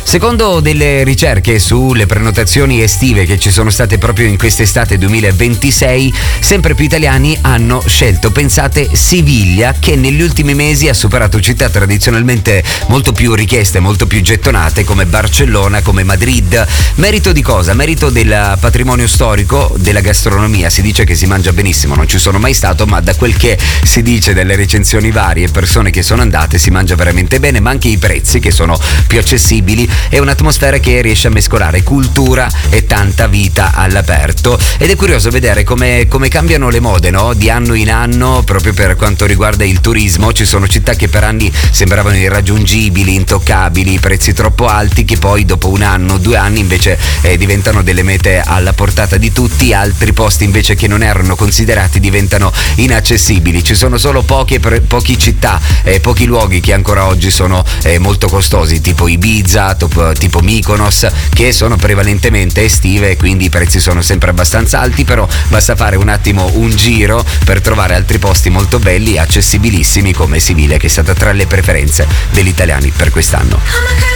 Secondo delle ricerche sulle prenotazioni estive che ci sono state proprio in quest'estate 2026, sempre più italiani hanno scelto, pensate, Siviglia, che negli ultimi mesi ha superato città tradizionalmente molto più richieste, molto più gettonate come Barcellona, come Madrid. Merito di cosa? Merito del patrimonio storico, della gastronomia. Si dice che si mangia benissimo, non ci sono mai stato, ma da quel che si dice dalle recensioni varie, persone che sono andate, si mangia veramente bene, ma anche i prezzi che sono più accessibili e un'atmosfera che riesce a mescolare cultura e tanta vita all'aperto. Ed è curioso vedere come cambiano le mode, no? Di anno in anno, proprio per quanto riguarda il turismo. Ci sono città che per anni sembravano irraggiungibili, intoccabili, prezzi troppo alti, che poi dopo un anno, 2 anni invece diventano delle mete alla portata di tutti. Altri posti invece che non erano considerati diventano inaccessibili. Ci sono solo poche città, pochi luoghi che ancora oggi sono molto costosi, tipo Ibiza, tipo Mykonos, che sono prevalentemente estive e quindi i prezzi sono sempre abbastanza alti, però basta fare un attimo un giro per trovare altri posti molto belli e accessibilissimi come Siviglia, che è stata tra le preferenze degli italiani per quest'anno.